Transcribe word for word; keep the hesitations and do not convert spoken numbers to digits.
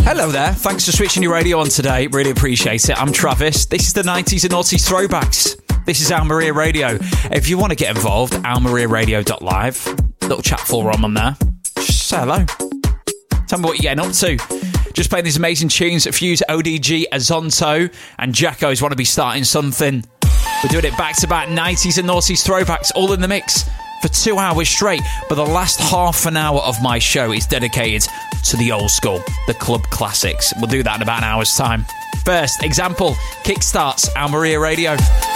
Hello there, thanks for switching your radio on today, really appreciate it. I'm Travis, this is the nineties and noughties throwbacks. This is Al Maria Radio. If you want to get involved, al maria radio dot live, little chat forum on there. Just say hello. Tell me what you're getting up to. Just playing these amazing tunes. Fuse, O D G, Azonto, and Jacko's Want to Be Starting Something. We're doing it back to back, nineties and noughties throwbacks, all in the mix for two hours straight. But the last half an hour of my show is dedicated to the old school, the club classics. We'll do that in about an hour's time. First, example, Kickstarts, Al Maria Radio.